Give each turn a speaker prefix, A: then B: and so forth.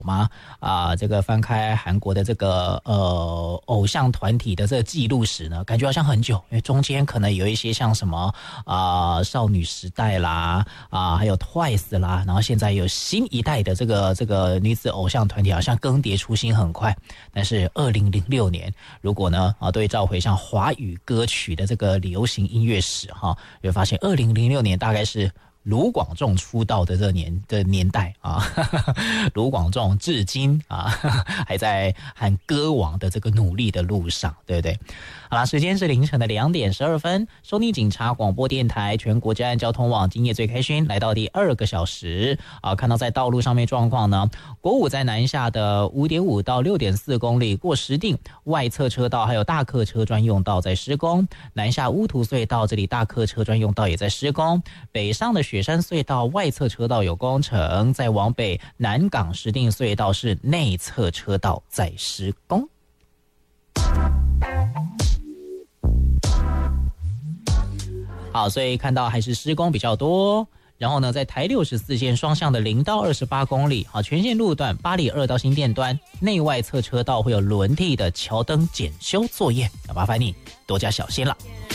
A: 吗？这个翻开韩国的这个偶像团体的这个记录史呢，感觉好像很久，因为中间可能有一些像什么少女时代啦还有 TWICE 啦，然后现在有新一代的这个女子偶像团体，好像更迭出新很快。但是2006年，如果呢对照回像华语歌曲的这个流行音乐史你会发现2006年大概是卢广仲出道的这年代卢广仲至今还在和歌王的这个努力的路上，对不对？好啦，时间是凌晨的2点12分，收听警察广播电台全国治安交通网，今夜最开心，来到第2个小时看到在道路上面状况呢，国五在南下的 5.5 到 6.4 公里过石碇外侧车道还有大客车专用道在施工，南下乌涂隧道这里大客车专用道也在施工，北上的雪山隧道外侧车道有工程，再往北南港石碇隧道是内侧车道在施工。好，所以看到还是施工比较多。然后呢，在台64线双向的0到28公里，全线路段八里2到新店端内外侧车道会有轮替的桥灯检修作业，要麻烦你多加小心了。